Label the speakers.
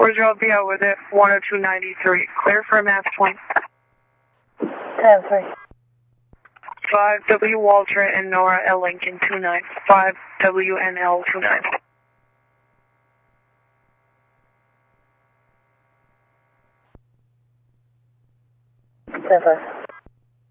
Speaker 1: Roger, I'll be out with it. 10293. Clear for mass 20.
Speaker 2: 10-3.
Speaker 1: 5W Walter and Nora L. Lincoln 29. 5WNL 29.
Speaker 2: 10-5.